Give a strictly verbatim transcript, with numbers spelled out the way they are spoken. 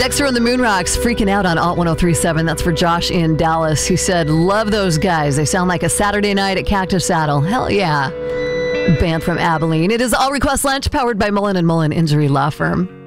Texter on the Moon Rocks freaking out on Alt ten thirty-seven. That's for Josh in Dallas. He said, love those guys. They sound like a Saturday night at Cactus Saddle. Hell yeah. Band from Abilene. It is All Request Lunch powered by Mullen and Mullen Injury Law Firm.